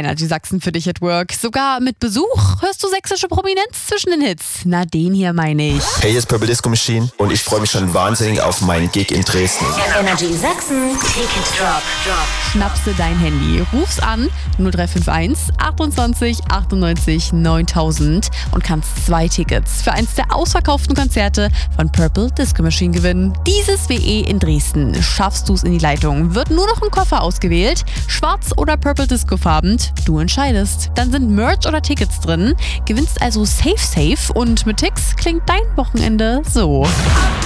Energy Sachsen für dich at Work. Sogar mit Besuch hörst du sächsische Prominenz zwischen den Hits. Na, den hier meine ich. Hey, hier ist Purple Disco Machine und ich freue mich schon wahnsinnig auf meinen Gig in Dresden. Energy Sachsen, Ticket Drop. Schnappst dir dein Handy, ruf's an 0351 28 98 9000 und kannst 2 Tickets für eins der ausverkauften Konzerte von Purple Disco Machine gewinnen. Dieses WE in Dresden. Schaffst du's in die Leitung, wird nur noch ein Koffer ausgewählt. Schwarz oder Purple Disco Farben, du entscheidest. Dann sind Merch oder Tickets drin. Gewinnst also safe und mit Tix klingt dein Wochenende so.